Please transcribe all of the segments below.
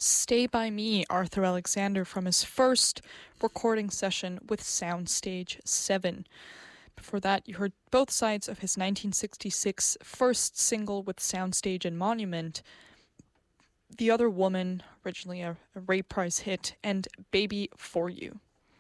Stay By Me, Arthur Alexander, from his first recording session with Soundstage 7. Before that, you heard both sides of his 1966 first single with Soundstage and Monument, The Other Woman, originally a Ray Price hit, and Baby For You.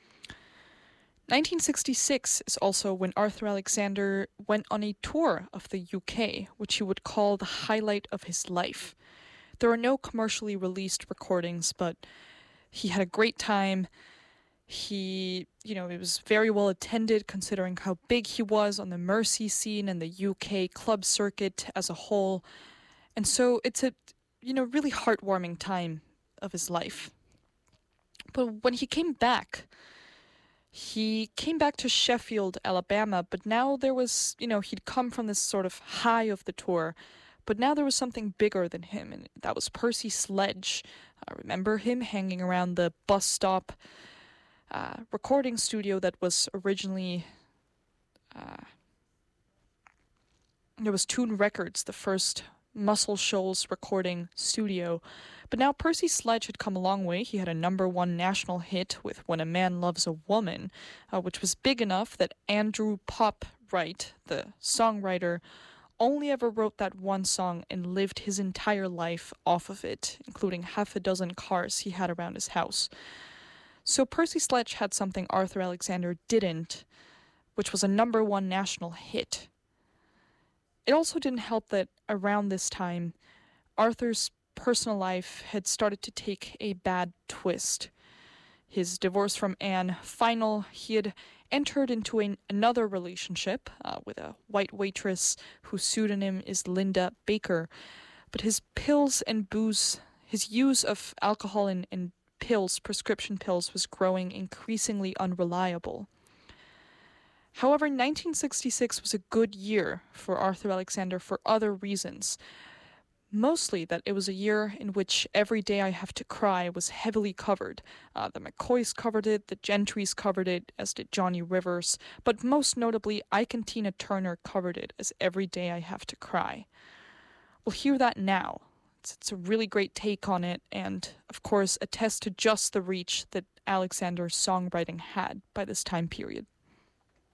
1966 is also when Arthur Alexander went on a tour of the UK, which he would call the highlight of his life. There are no commercially released recordings, but he had a great time. It was very well attended considering how big he was on the Mersey scene and the UK club circuit as a whole. And so it's a, really heartwarming time of his life. But when he came back to Sheffield, Alabama, but now there was, he'd come from this sort of high of the tour. But now there was something bigger than him, and that was Percy Sledge. I remember him hanging around the bus stop recording studio that was originally... there was Toon Records, the first Muscle Shoals recording studio. But now Percy Sledge had come a long way. He had a #1 national hit with When a Man Loves a Woman, which was big enough that Andrew Pop Wright, the songwriter, only ever wrote that one song and lived his entire life off of it, including half a dozen cars he had around his house. So Percy Sledge had something Arthur Alexander didn't, which was a #1 national hit. It also didn't help that around this time, Arthur's personal life had started to take a bad twist. His divorce from Anne final, he had entered into another relationship with a white waitress whose pseudonym is Linda Baker. But his pills and booze, his use of alcohol and pills, prescription pills, was growing increasingly unreliable. However, 1966 was a good year for Arthur Alexander for other reasons. Mostly that it was a year in which Every Day I Have to Cry was heavily covered. The McCoys covered it, the Gentrys covered it, as did Johnny Rivers, but most notably, Ike and Tina Turner covered it as Every Day I Have to Cry. We'll hear that now. It's a really great take on it, and, of course, attests to just the reach that Alexander's songwriting had by this time period.